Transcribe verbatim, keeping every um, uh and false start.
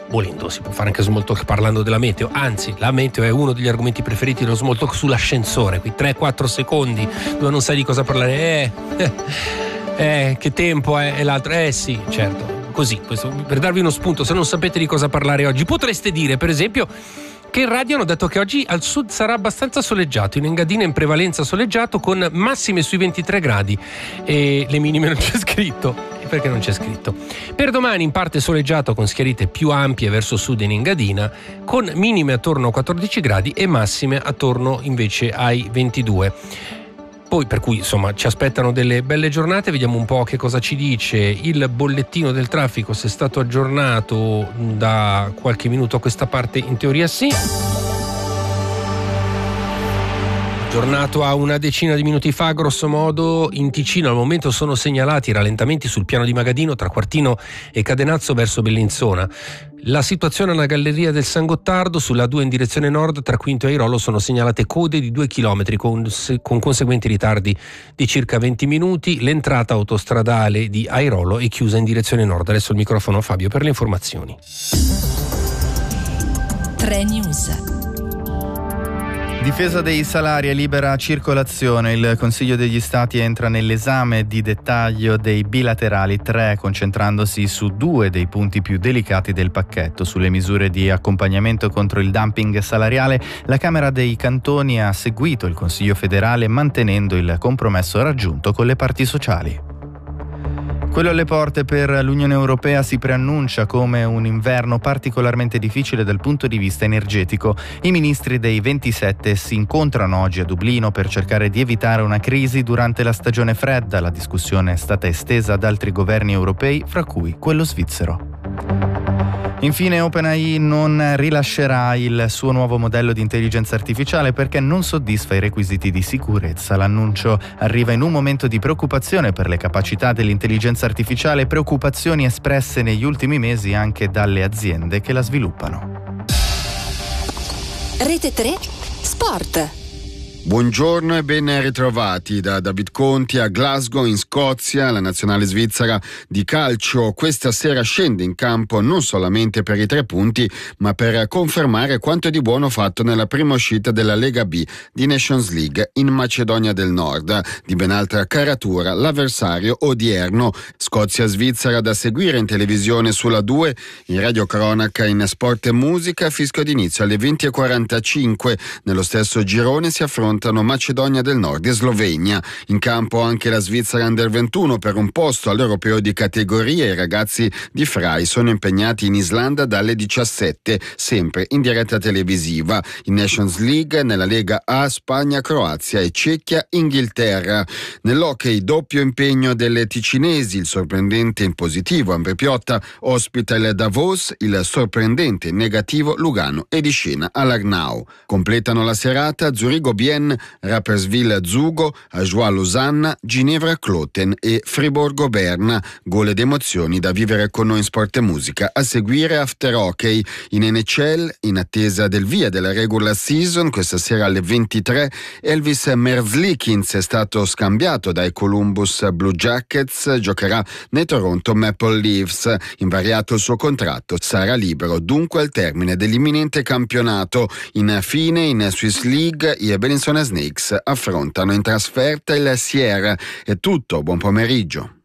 volendo si può fare anche small talk parlando della meteo, anzi la meteo è uno degli argomenti preferiti dello small talk sull'ascensore, quei tre quattro secondi dove non sai di cosa parlare, eh, eh, eh che tempo è, e l'altro, eh sì, certo, così, questo, per darvi uno spunto, se non sapete di cosa parlare oggi, potreste dire per esempio che in radio hanno detto che oggi al sud sarà abbastanza soleggiato, in Engadina in prevalenza soleggiato con massime sui ventitré gradi e le minime non c'è scritto. E perché non c'è scritto? Per domani in parte soleggiato con schiarite più ampie verso sud in Engadina, con minime attorno a quattordici gradi e massime attorno invece ai ventidue. Poi per cui insomma ci aspettano delle belle giornate, vediamo un po' che cosa ci dice il bollettino del traffico, se è stato aggiornato da qualche minuto a questa parte, in teoria sì. Aggiornato a una decina di minuti fa, grosso modo, in Ticino al momento sono segnalati rallentamenti sul piano di Magadino tra Quartino e Cadenazzo verso Bellinzona. La situazione alla Galleria del San Gottardo, sulla due in direzione nord, tra Quinto e Airolo sono segnalate code di due chilometri con, con conseguenti ritardi di circa venti minuti. L'entrata autostradale di Airolo è chiusa in direzione nord. Adesso il microfono a Fabio per le informazioni. tre News. Difesa dei salari e libera circolazione. Il Consiglio degli Stati entra nell'esame di dettaglio dei bilaterali tre, concentrandosi su due dei punti più delicati del pacchetto. Sulle misure di accompagnamento contro il dumping salariale, la Camera dei Cantoni ha seguito il Consiglio federale mantenendo il compromesso raggiunto con le parti sociali. Quello alle porte per l'Unione Europea si preannuncia come un inverno particolarmente difficile dal punto di vista energetico. I ministri dei ventisette si incontrano oggi a Dublino per cercare di evitare una crisi durante la stagione fredda. La discussione è stata estesa ad altri governi europei, fra cui quello svizzero. Infine OpenAI non rilascerà il suo nuovo modello di intelligenza artificiale perché non soddisfa i requisiti di sicurezza. L'annuncio arriva in un momento di preoccupazione per le capacità dell'intelligenza artificiale, preoccupazioni espresse negli ultimi mesi anche dalle aziende che la sviluppano. Rete tre Sport. Buongiorno e ben ritrovati da David Conti a Glasgow in Scozia. La nazionale svizzera di calcio questa sera scende in campo non solamente per i tre punti ma per confermare quanto di buono fatto nella prima uscita della Lega B di Nations League in Macedonia del Nord. Di ben altra caratura l'avversario odierno. Scozia-Svizzera da seguire in televisione sulla due, in radiocronaca in Sport e Musica, fischio d'inizio alle venti e quarantacinque. Nello stesso girone si affronta Macedonia del Nord e Slovenia. In campo anche la Svizzera Under ventuno per un posto all'Europeo di categoria. I ragazzi di Frai sono impegnati in Islanda dalle diciassette, sempre in diretta televisiva. In Nations League, nella Lega A, Spagna, Croazia e Cecchia, Inghilterra. Nell'hockey doppio impegno delle ticinesi, il sorprendente in positivo Ambre Piotta ospita il Davos, il sorprendente in negativo Lugano e di scena all'Arnau. Completano la serata Zurigo Bien, Rapperswil Zugo, Ajoie Losanna, Ginevra Cloten e Friburgo Berna. Gol ed emozioni da vivere con noi in Sport e Musica. A seguire After Hockey in N H L, in attesa del via della regular season. Questa sera alle ventitré Elvis Merzlikins è stato scambiato dai Columbus Blue Jackets, giocherà nei Toronto Maple Leafs. Invariato il suo contratto, sarà libero dunque al termine dell'imminente campionato. Infine in Swiss League i Bellinzona Snakes affrontano in trasferta il Sierra. È tutto, buon pomeriggio.